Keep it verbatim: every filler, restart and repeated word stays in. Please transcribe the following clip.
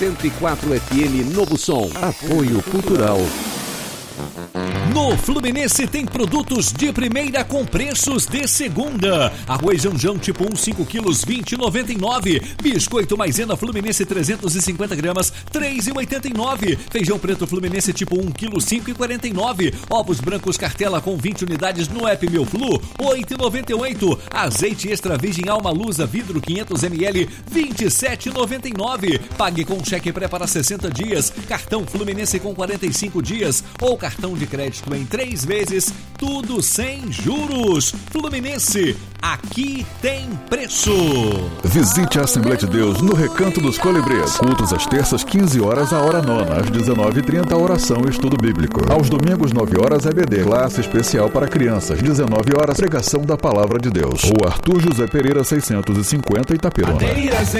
cento e quatro F M Novo Som. Apoio Cultural. No Fluminense tem produtos de primeira com preços de segunda. Arroz Janjão tipo um, cinco quilos, vinte e noventa e nove. Biscoito Maisena Fluminense trezentos e cinquenta gramas, três e oitenta e nove. Feijão preto Fluminense tipo um quilo, cinco e quarenta e nove. Ovos brancos Cartela com vinte unidades no app Meu Flu, oito e noventa e oito. Azeite extra virgem Alma Lusa vidro quinhentos mililitros, vinte e sete e noventa e nove. Pague com cheque pré para sessenta dias. Cartão Fluminense com quarenta e cinco dias ou cartão de crédito em três vezes, tudo sem juros. Fluminense, aqui tem preço. Visite a Assembleia de Deus no Recanto dos Colibrês. Cultos às terças, quinze horas, a hora nona. Às dezenove e trinta, oração e estudo bíblico. Aos domingos, nove horas, E B D. Classe especial para crianças. dezenove horas, pregação da Palavra de Deus. Rua Arthur José Pereira, seiscentos e cinquenta, Itaperuna. Madeiras